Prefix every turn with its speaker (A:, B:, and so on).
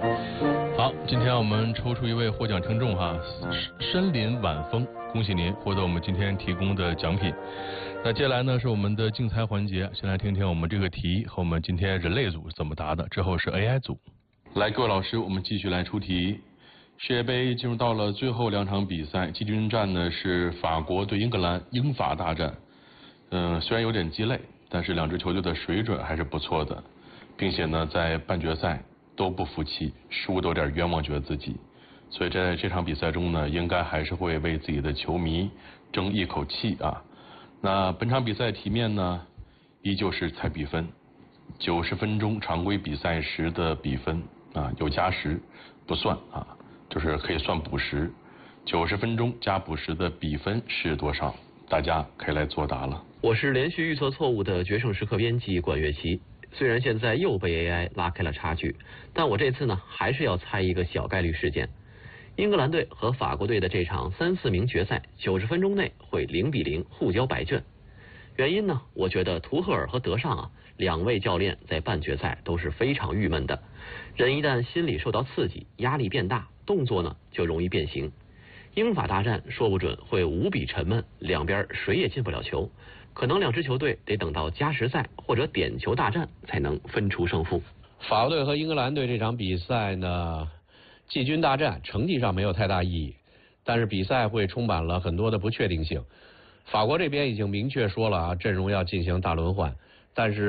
A: 好，今天我们抽出一位获奖听众哈，深林晚风，恭喜您获得我们今天提供的奖品。那接下来呢是我们的竞猜环节，先来听听我们这个题和我们今天人类组是怎么答的，之后是 AI 组。来，各位老师，我们继续来出题。世界杯进入到了最后2场比赛，季军战呢是法国对英格兰，英法大战。虽然有点鸡肋，但是2支球队的水准还是不错的，并且呢在半决赛都不服气，输都有点冤枉觉得自己，所以在这场比赛中呢，应该还是会为自己的球迷争一口气啊。那本场比赛题面呢，依旧是猜比分，90分钟常规比赛时的比分啊，有加时不算啊，就是可以算补时。90分钟加补时的比分是多少？大家可以来作答了。
B: 我是连续预测错误的决胜时刻编辑管乐琪。虽然现在又被 AI 拉开了差距，但我这次呢还是要猜一个小概率事件。英格兰队和法国队的这场3-4名决赛，90分钟内会0-0互交白卷。原因呢，我觉得图赫尔和德尚2位教练在半决赛都是非常郁闷的。人一旦心理受到刺激，压力变大，动作呢就容易变形。英法大战说不准会无比沉闷，两边谁也进不了球，可能2支球队得等到加时赛或者点球大战才能分出胜负。
C: 法国队和英格兰队这场比赛呢，季军大战成绩上没有太大意义，但是比赛会充满了很多的不确定性。法国这边已经明确说了阵容要进行大轮换，但是